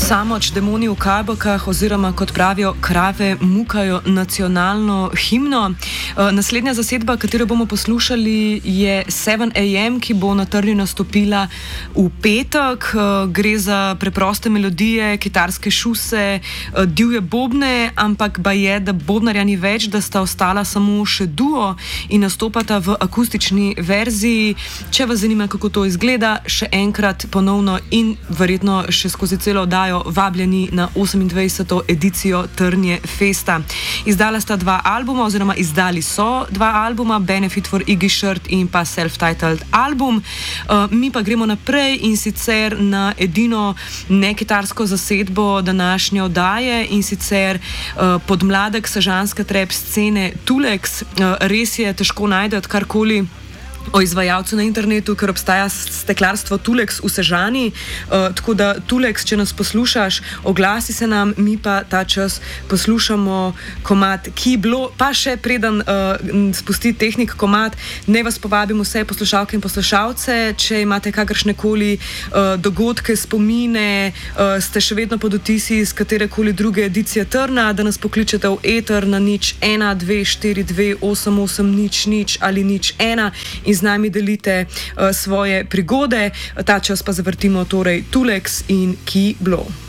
Samoč demoni v kabakah oziroma, kot pravijo, krave mukajo nacionalno himno. Naslednja zasedba, katero bomo poslušali, je 7am, ki bo na Trnju nastopila v petek. Gre za preproste melodije, kitarske šuse, divje bobne, ampak baje, da bobnarja ni več, da sta ostala samo še duo in nastopata v akustični verziji. Če vas zanima, kako to izgleda, še enkrat ponovno in verjetno še skozi celo oddajo vabljeni na 28. edicijo Trnje Festa. Izdala sta dva albuma, oziroma izdali so dva albuma, Benefit for Iggy Shirt in pa Self-Titled album. Mi pa gremo naprej in sicer na edino nekitarsko zasedbo današnje oddaje in sicer podmladek sežanske trap scene Tulex. Res je težko najti karkoli o izvajalcu na internetu, ker obstaja steklarstvo Tulex v Sežani, tako da Tulex, če nas poslušaš, oglasi se nam, mi pa ta čas poslušamo komad Ki bilo, pa še preden spusti tehnik komad, ne vas povabim vse poslušalke in poslušalce, če imate kakršnekoli dogodke, spomine, ste še vedno pod vtisi iz katerekoli druge edicije Trna, da nas pokličete v eter na 01 242 88 00 ali 01 in z nami delite svoje prigode. Ta čas pa zavrtimo torej Tulex in Ki bilo.